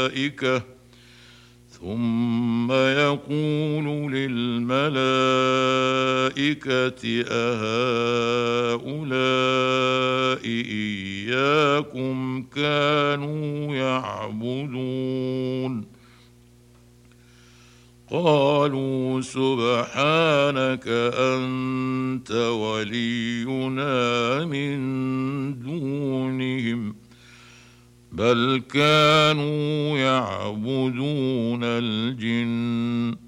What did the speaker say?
ثم يقول للملائكة أهؤلاء إياكم كانوا يعبدون قالوا سبحانك أنت ولينا من دونهم بل كانوا يعبدون الجن